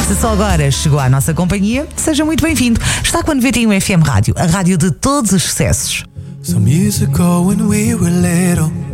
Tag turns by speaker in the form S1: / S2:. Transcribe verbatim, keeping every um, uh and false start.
S1: Se só agora chegou à nossa companhia, seja muito bem-vindo. Está com a noventa e um F M Rádio, a rádio de todos os sucessos.
S2: Some years ago when we were little,